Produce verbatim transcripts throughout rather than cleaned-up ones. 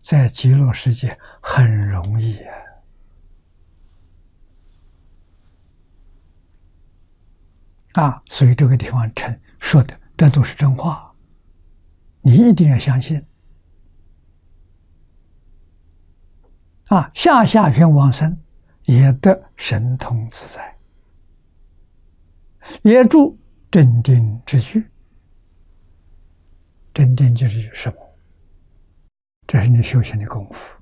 在极乐世界很容易啊！啊，所以这个地方称说的这都是真话，你一定要相信。啊，下下品往生也得神通自在，也住镇定之具。镇定就是什么？这是你修行的功夫。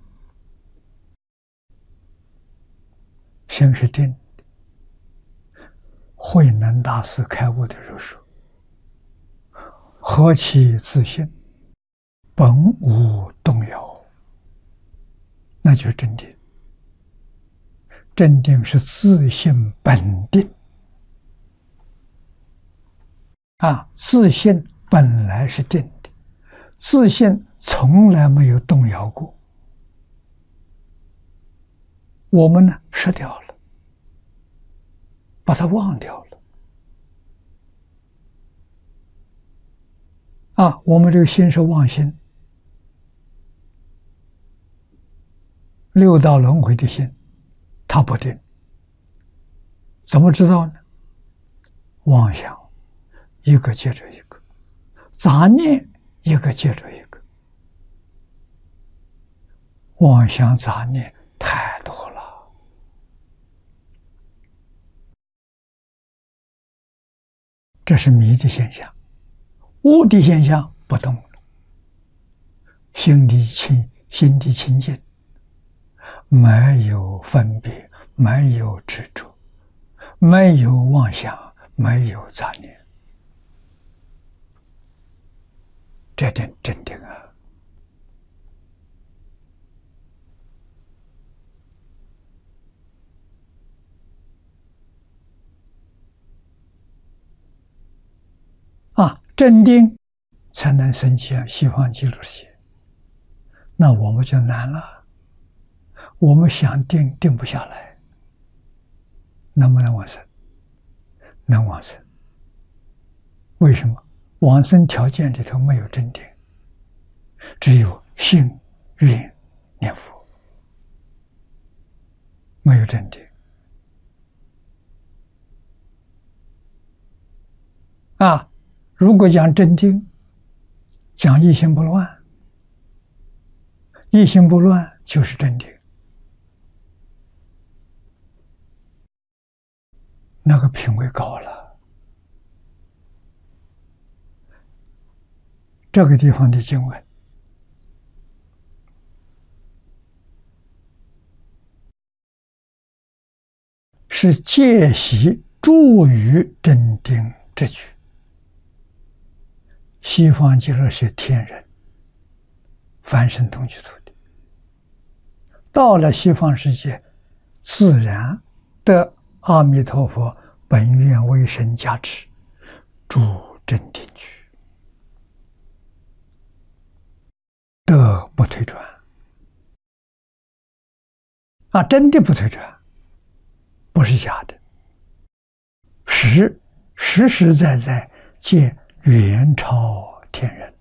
心是定的。慧能大师开悟的时候说：“何其自信，本无动摇。”那就是镇定。镇定是自信本定啊，自信本来是定的，自信从来没有动摇过。我们呢，失掉了，把它忘掉了。啊，我们这个心是妄心，六道轮回的心，它不定。怎么知道呢？妄想一个接着一个，杂念一个接着一个，妄想杂念太多了。这是迷的现象。悟的现象不动了，心地清，心地清净，没有分别，没有执着，没有妄想，没有杂念，这点镇定啊！啊，镇定才能升起西方极乐世界。那我们就难了，我们想定定不下来，能不能往生？能往生。为什么？往生条件里头没有镇定，只有信愿念佛，没有镇定。啊，如果讲镇定，讲一心不乱，一心不乱就是镇定。那个品位高了。这个地方的经文是戒习助于镇定之举。西方极乐世界天人凡圣同居土地，到了西方世界，自然得阿弥陀佛本愿威神加持，助镇定去，得不退转啊！真的不退转，不是假的，实实实在在见远超天人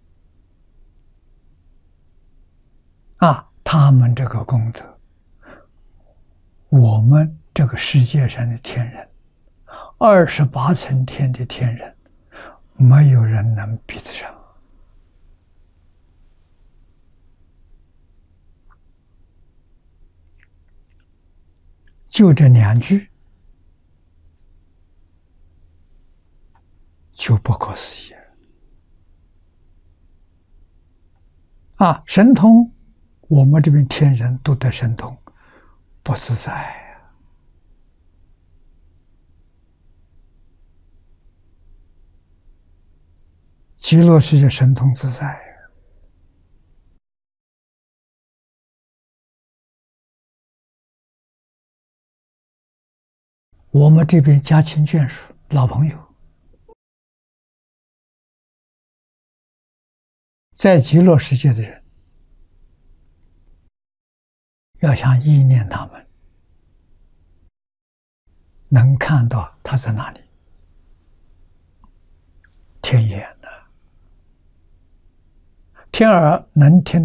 啊！他们这个功德，我们这个世界上的天人，二十八层天的天人，没有人能比得上。就这两句，就不可思议了。啊，神通，我们这边天人都得神通，不自在呀。极乐世界神通自在。我们这边家亲眷属、老朋友，在极乐世界的人，要想意念他们，能看到他在哪里，天眼的，天耳能听